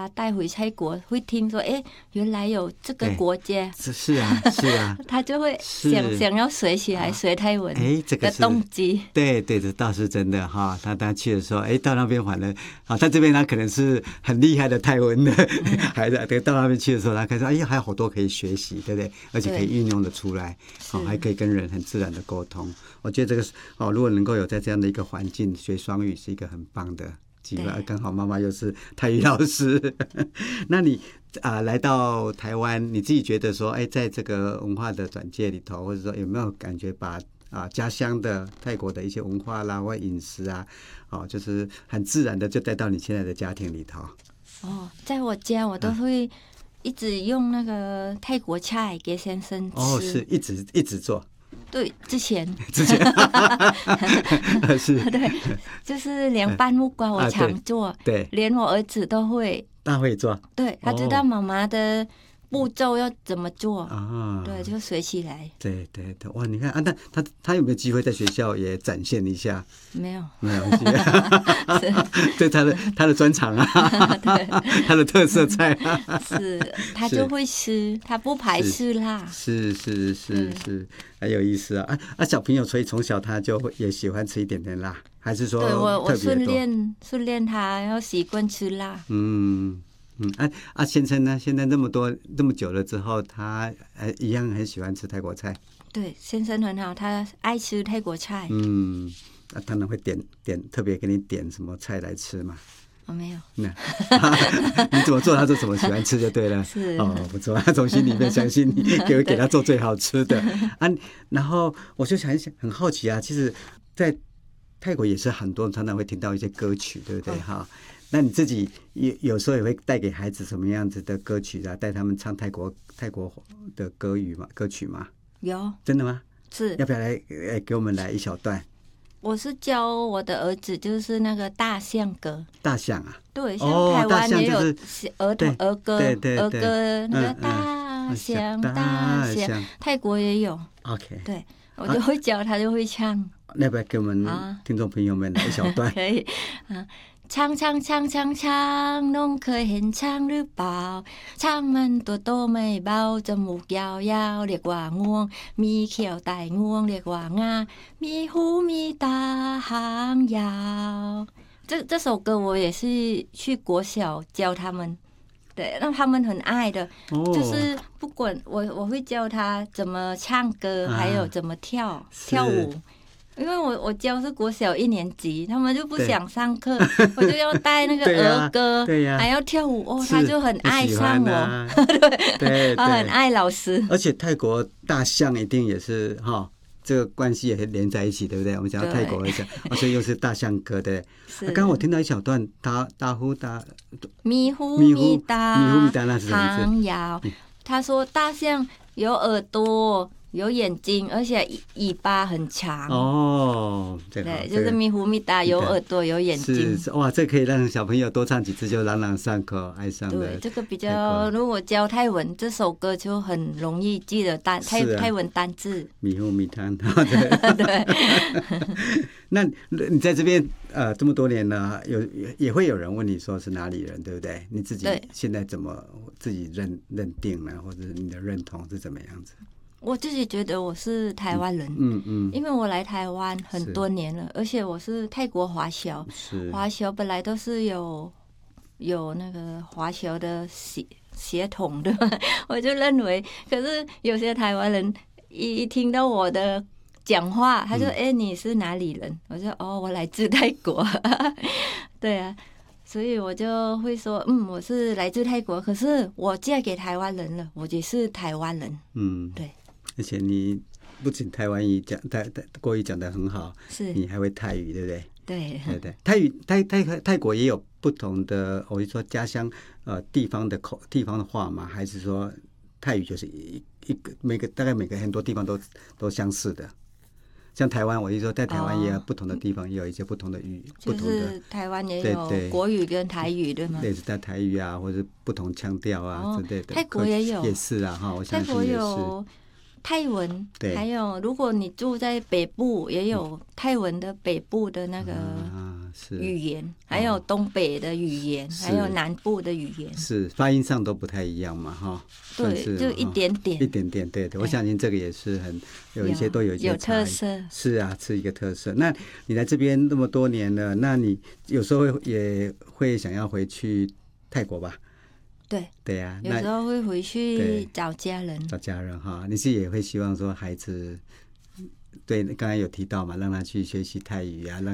他带回泰国，会听说原来有这个国家， 是啊， 他就会想要学起来学泰文的动机。 对，这倒是真的哈。他去的时候，到那边反正在这边他可能是很厉害的泰文的孩子，到那边去的时候，他开始还有好多可以学习，对不对？而且可以运用的出来，还可以跟人很自然的沟通。我觉得这个如果能够有在这样的一个环境学双语，是一个很棒的机会。刚好妈妈又是泰语老师，那你来到台湾，你自己觉得说，在这个文化的转介里头，或者说有没有感觉把家乡的泰国的一些文化啦或饮食啊，就是很自然的就带到你现在的家庭里头？ 在我家我都会一直用那个泰国菜给先生吃。 是一直做。 对，之前是对，就是连拌木瓜我常做， 对， 连我儿子都会， 他会做， 对，他知道妈妈的步骤要怎么做对，就学起来。 对，哇，你看那他有没有机会在学校也展现一下？ 没有对，他的专长对，他的特色菜是他就会吃，他不排斥辣。是， 很有意思小朋友所以从小他就也喜欢吃一点点辣，还是说对我训练他要习惯吃辣。 先生呢？现在这么久了之后，他一样很喜欢吃泰国菜。 对，先生很好，他爱吃泰国菜。 他能会特别给你点什么菜来吃吗？ 没有。 你怎么做他就怎么喜欢吃就对了。 是不错，他从心里面相信你，给他做最好吃的然后我就很好奇其实，在泰国也是很多人常常会听到一些歌曲，对不对？那你自己有时候也会带给孩子什么样子的歌曲带他们唱泰国的歌曲吗？ 有。 真的吗？ 是。 要不要来给我们来一小段？ 我是教我的儿子，就是那个大象歌。 大象啊？ 对，像台湾也有儿歌， 儿歌那个大象，泰国也有。 OK， 对，我就会教他，就会唱。 要不要给我们听众朋友们来一小段？ 可以唱，น้องเคยเห็นช้างหรือเปล่าช้างมันตัวโตไม่เบาจมูกยาวๆเรียกว่างวงมีเขียวไต่งวงเรียกว่างามีหูมีตาหางยาว这首歌我也是去国小教他们，对，让他们很爱的，就是不管我会教他怎么唱歌，还有怎么跳舞。因为我教是国小1年级，他们就不想上课，我就要带那个儿歌，还要跳舞他就很爱上我，对，他很爱老师。 而且泰国大象一定也是这个关系也连在一起，对不对？我们讲到泰国来讲，所以又是大象歌的。刚刚我听到一小段， 咪呼咪哒， 那是什么意思？他说大象有耳朵。有眼睛，而且尾巴很长。对，就是咪呼咪哒，有耳朵，有眼睛。 是哇，这可以让小朋友多唱几次，就朗朗上口，爱上的。 对，这个比较，如果教泰文，这首歌就很容易记得泰文单字。 咪呼咪哒，对。那你在这边这么多年了，也会有人问你说是哪里人，对不对？你自己现在怎么自己认定呢？或者你的认同是怎么样子？ 我自己觉得我是台湾人，因为我来台湾很多年了，而且我是泰国华侨，华侨本来都是有那个华侨的血统的，我就认为，可是有些台湾人一听到我的讲话，他就你是哪里人？我就我来自泰国，对啊。所以我就会说，我是来自泰国，可是我嫁给台湾人了，我也是台湾人，对。 而且你不仅台湾语讲国语讲得很好， 是你还会泰语，对不对？ 对， 泰语泰国也有不同的，我就说家乡地方的话吗？还是说泰语就是大概每个很多地方都相似的？像台湾，我就说在台湾也有不同的地方，也有一些不同的语， 就是台湾也有国语跟台语，对吗？ 类似在台语啊，或者不同腔调之类的。 泰国也有， 也是我相信也是。泰国有泰文，还有如果你住在北部，也有泰文的北部的那个是语言，还有东北的语言，还有南部的语言， 是发音上都不太一样嘛，哈。 对，就一点点， 一点点，对对。我相信这个也是很有一些都有一些有特色。 是啊，是一个特色。那你来这边那么多年了，那你有时候也会想要回去泰国吧？ 对对呀， 有时候会回去找家人， 找家人哈。你是也会希望说孩子，对，刚才有提到嘛，让他去学习泰语啊，让